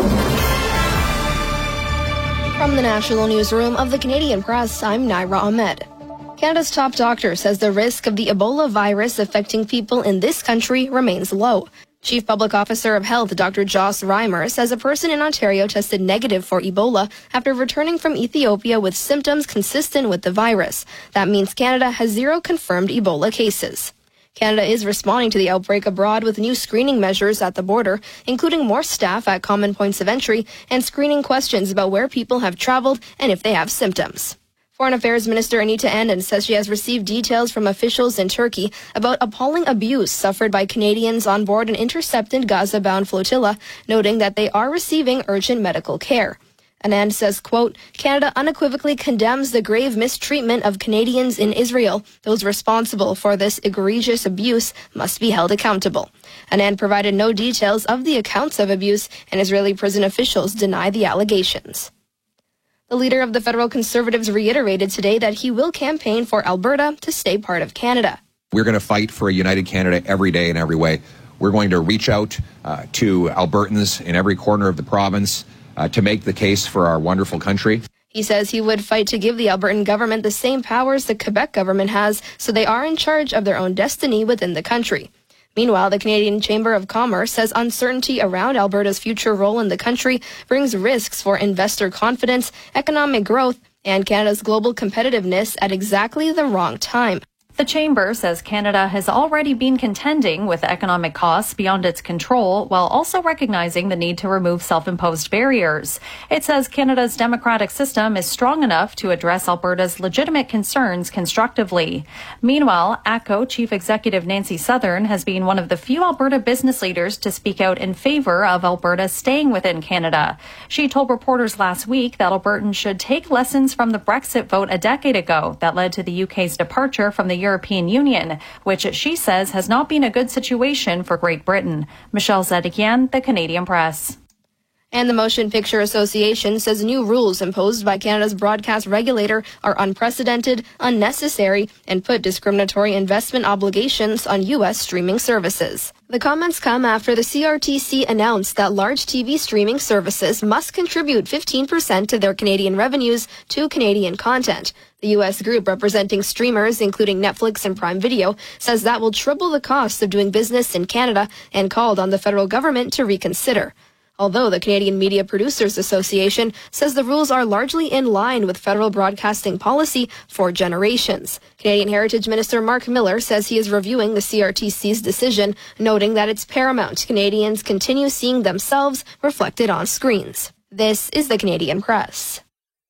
Speaker 6: From the National Newsroom of the Canadian Press, I'm Naira Ahmed. Canada's top doctor says the risk of the Ebola virus affecting people in this country remains low. Chief Public Officer of Health, Dr. Joss Reimer, says a person in Ontario tested negative for Ebola after returning from Ethiopia with symptoms consistent with the virus. That means Canada has 0 confirmed Ebola cases. Canada is responding to the outbreak abroad with new screening measures at the border, including more staff at common points of entry and screening questions about where people have traveled and if they have symptoms. Foreign Affairs Minister Anita Anand says she has received details from officials in Turkey about appalling abuse suffered by Canadians on board an intercepted Gaza-bound flotilla, noting that they are receiving urgent medical care. Anand says, quote, Canada unequivocally condemns the grave mistreatment of Canadians in Israel. Those responsible for this egregious abuse must be held accountable. Anand provided no details of the accounts of abuse, and Israeli prison officials deny the allegations. The leader of the federal Conservatives reiterated today that he will campaign for Alberta to stay part of Canada.
Speaker 9: We're going to fight for a united Canada every day in every way. We're going to reach out to Albertans in every corner of the province to make the case for our wonderful country.
Speaker 6: He says he would fight to give the Albertan government the same powers the Quebec government has, so they are in charge of their own destiny within the country. Meanwhile, the Canadian Chamber of Commerce says uncertainty around Alberta's future role in the country brings risks for investor confidence, economic growth, and Canada's global competitiveness at exactly the wrong time.
Speaker 3: The Chamber says Canada has already been contending with economic costs beyond its control, while also recognizing the need to remove self-imposed barriers. It says Canada's democratic system is strong enough to address Alberta's legitimate concerns constructively. Meanwhile, ATCO Chief Executive Nancy Southern has been one of the few Alberta business leaders to speak out in favor of Alberta staying within Canada. She told reporters last week that Albertans should take lessons from the Brexit vote a decade ago that led to the UK's departure from the European Union, which she says has not been a good situation for Great Britain. Michelle Zedekian, The Canadian Press.
Speaker 6: And the Motion Picture Association says new rules imposed by Canada's broadcast regulator are unprecedented, unnecessary, and put discriminatory investment obligations on U.S. streaming services. The comments come after the CRTC announced that large TV streaming services must contribute 15% to their Canadian revenues to Canadian content. The U.S. group representing streamers, including Netflix and Prime Video, says that will triple the cost of doing business in Canada and called on the federal government to reconsider. Although the Canadian Media Producers Association says the rules are largely in line with federal broadcasting policy for generations. Canadian Heritage Minister Mark Miller says he is reviewing the CRTC's decision, noting that it's paramount Canadians continue seeing themselves reflected on screens. This is the Canadian Press.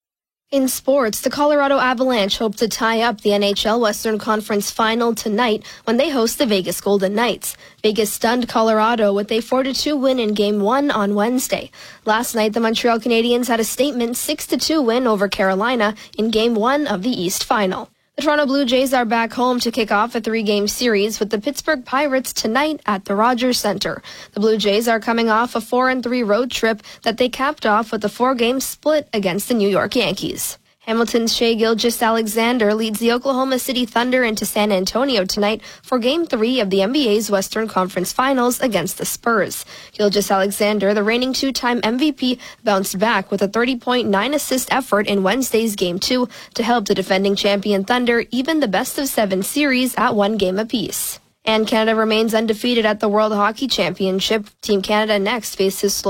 Speaker 6: In sports, the Colorado Avalanche hope to tie up the NHL Western Conference Final tonight when they host the Vegas Golden Knights. Vegas stunned Colorado with a 4-2 win in Game 1 on Wednesday. Last night, the Montreal Canadiens had a statement 6-2 win over Carolina in Game 1 of the East Final. The Toronto Blue Jays are back home to kick off a 3-game series with the Pittsburgh Pirates tonight at the Rogers Center. The Blue Jays are coming off a 4-3 road trip that they capped off with a 4-game split against the New York Yankees. Hamilton's Shai Gilgeous-Alexander leads the Oklahoma City Thunder into San Antonio tonight for Game 3 of the NBA's Western Conference Finals against the Spurs. Gilgeous-Alexander, the reigning two-time MVP, bounced back with a 30-point, 9-assist effort in Wednesday's Game 2 to help the defending champion Thunder even the best-of-7 series at 1 game apiece. And Canada remains undefeated at the World Hockey Championship. Team Canada next faces